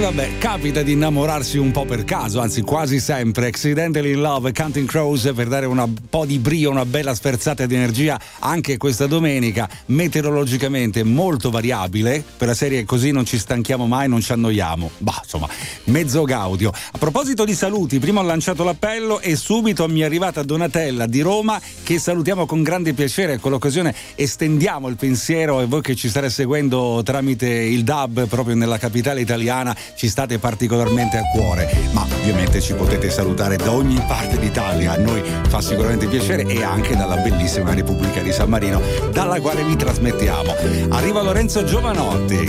vabbè, capita di innamorarsi un po' per caso, anzi quasi sempre. Accidentally in Love, Counting Crows, per dare un po' di brio, una bella sferzata di energia anche questa domenica, meteorologicamente molto variabile, per la serie così non ci stanchiamo mai, non ci annoiamo. Bah, insomma, mezzo gaudio. A proposito di saluti, prima ho lanciato l'appello e subito mi è arrivata Donatella di Roma, che salutiamo con grande piacere. Con l'occasione estendiamo il pensiero, e voi che ci state seguendo tramite il DAB proprio nella capitale italiana ci state particolarmente a cuore, ma ovviamente ci potete salutare da ogni parte d'Italia, a noi fa sicuramente piacere, e anche dalla bellissima Repubblica di San Marino, dalla quale vi trasmettiamo. Arriva Lorenzo Giovanotti.